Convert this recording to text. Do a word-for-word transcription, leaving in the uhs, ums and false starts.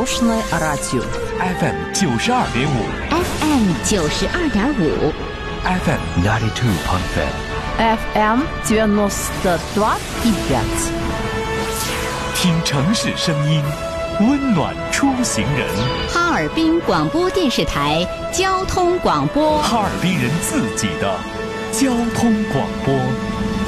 Дорожное радио. F M 九十二点五 F M 九十二点五 F M ninety two point five F M девяносто два и пять. 听城市声音，温暖出行人。 哈尔滨广播电视台交通广播， 哈尔滨人自己的交通广播。